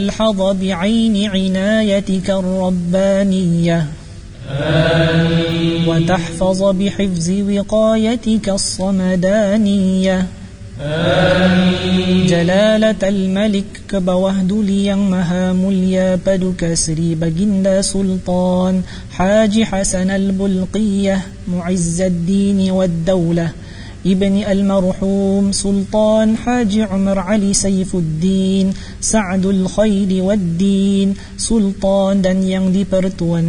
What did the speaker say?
الحظ بعين عنايتك الربانية. آمين. وتحفظ بحفظ وقايتك الصمدانية. آمين. جلالة الملك كبوهد ليang maha mulya paduka Sri Baginda Sultan Haji Hasan al-Bulqiyah معز الدين والدولة ابن المرحوم سلطان حاج عمر علي سيف الدين سعد الخير والدين Sultan dan yang dipertuan